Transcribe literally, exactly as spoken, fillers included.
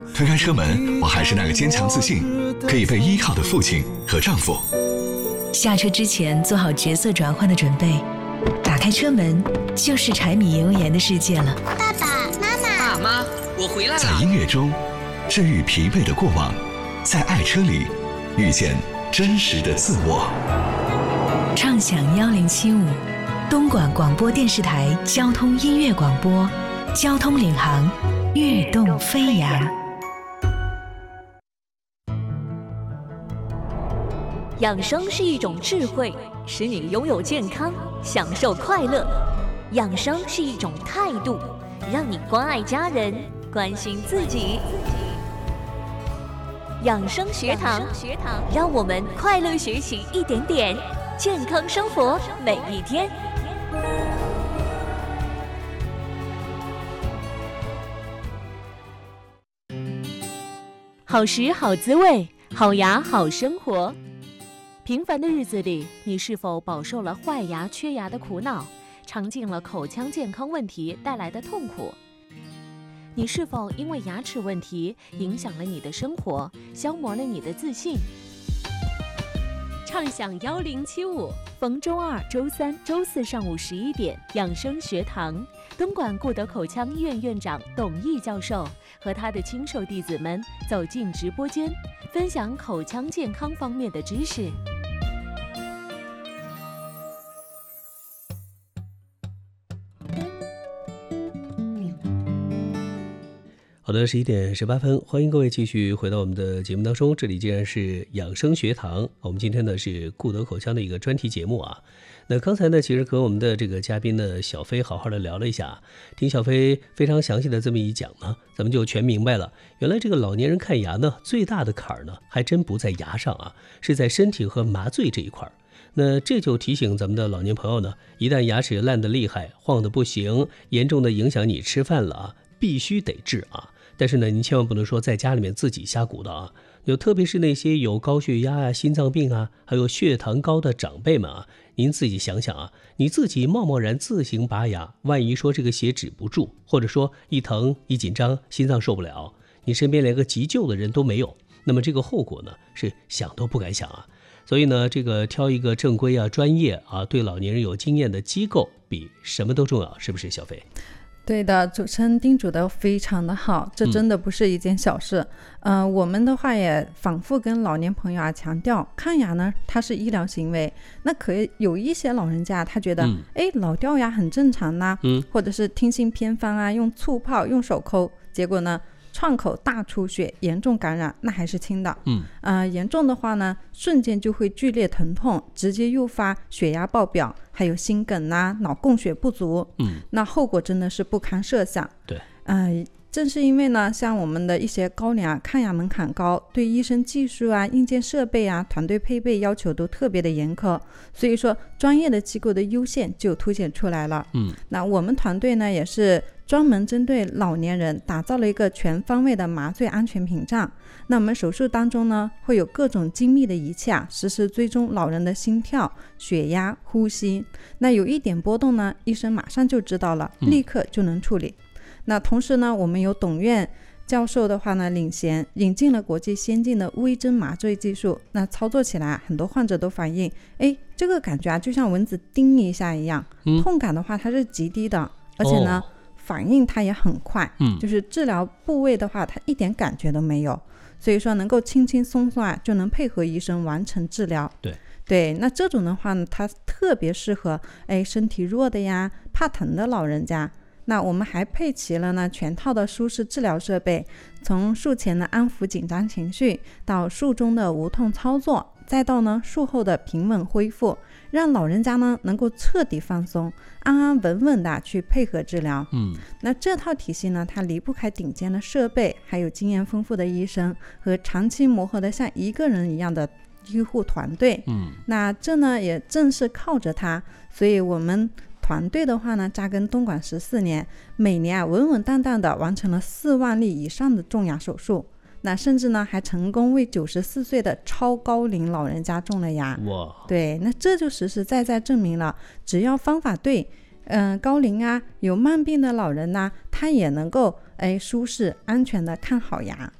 推开车门，我还是那个坚强自信、可以被依靠的父亲和丈夫。 下车之前做好角色转换的准备，打开车门就是柴米油盐的世界了。 爸爸妈妈， 爸妈，我回来了。 在音乐中治愈疲惫的过往，在爱车里遇见真实的自我。 畅享幺零七五，东莞广播电视台交通音乐广播，交通领航，跃动飞扬。 养生是一种智慧，使你拥有健康，享受快乐。养生是一种态度，让你关爱家人，关心自己。养生学堂，让我们快乐学习一点点，健康生活每一天。好食好滋味，好牙好生活。平凡的日子里，你是否饱受了坏牙缺牙的苦恼，尝尽了口腔健康问题带来的痛苦？你是否因为牙齿问题影响了你的生活，消磨了你的自信？畅享幺零七五，逢周二、周三、周四上午十一点，养生学堂，东莞顾德口腔医院院长董毅教授和他的亲授弟子们走进直播间，分享口腔健康方面的知识。 好的，十一点十八分，欢迎各位继续回到我们的节目当中。这里既然是养生学堂，我们今天呢是顾德口腔的一个专题节目啊。那刚才呢，其实和我们的这个嘉宾呢小飞好好的聊了一下，听小飞非常详细的这么一讲呢，咱们就全明白了。原来这个老年人看牙呢，最大的坎儿呢，还真不在牙上啊，是在身体和麻醉这一块儿。那这就提醒咱们的老年朋友呢，一旦牙齿烂得厉害，晃得不行，严重的影响你吃饭了啊，必须得治啊。但是呢，您千万不能说在家里面自己瞎鼓捣啊！有特别是那些有高血压啊、心脏病啊，还有血糖高的长辈们啊，您自己想想啊，你自己贸贸然自行拔牙，万一说这个血止不住，或者说一疼一紧张，心脏受不了，你身边连个急救的人都没有，那么这个后果呢，是想都不敢想啊！所以呢，这个挑一个正规啊、专业啊、对老年人有经验的机构，比什么都重要，是不是小飞？ 对的，主持人叮嘱的非常的好，这真的不是一件小事。嗯、呃，我们的话也反复跟老年朋友啊强调，看牙呢它是医疗行为，那可以有一些老人家他觉得，哎、嗯，老掉牙很正常呐、啊，嗯，或者是听信偏方啊，用醋泡、用手抠，结果呢创口大出血，严重感染，那还是轻的。嗯，呃，严重的话呢，瞬间就会剧烈疼痛，直接诱发血压爆表，还有心梗啊、脑供血不足。嗯，那后果真的是不堪设想。 对， 呃，正是因为呢，像我们的一些高龄啊，看牙门槛高，对医生技术啊、硬件设备啊、团队配备要求都特别的严苛，所以说专业的机构的优先就凸显出来了。嗯，那我们团队呢也是专门针对老年人打造了一个全方位的麻醉安全屏障。那我们手术当中呢，会有各种精密的仪器啊，实时追踪老人的心跳、血压、呼吸。那有一点波动呢，医生马上就知道了，立刻就能处理。嗯、那同时呢，我们有董院教授的话呢领衔，引进了国际先进的微针麻醉技术。那操作起来，很多患者都反映，哎，这个感觉啊，就像蚊子叮一下一样。嗯、痛感的话，它是极低的，而且呢。哦反应它也很快，嗯，就是治疗部位的话，它一点感觉都没有，所以说能够轻轻松松啊，就能配合医生完成治疗。 对对，那这种的话呢，它特别适合哎身体弱的呀、怕疼的老人家。那我们还配齐了呢全套的舒适治疗设备，从术前的安抚紧张情绪，到术中的无痛操作，再到呢术后的平稳恢复，让老人家呢能够彻底放松，安安稳稳的去配合治疗。嗯，那这套体系呢，它离不开顶尖的设备，还有经验丰富的医生和长期磨合的像一个人一样的医护团队。嗯，那这呢也正是靠着它，所以我们团队的话呢，扎根东莞十四年，每年啊稳稳当当的完成了四万例以上的种牙手术。那甚至呢还成功为九十四岁的超高龄老人家种了牙。 哇， 对，那这就实实在在证明了，只要方法对，嗯、呃，高龄啊有慢病的老人呢、啊，他也能够哎舒适安全的看好牙。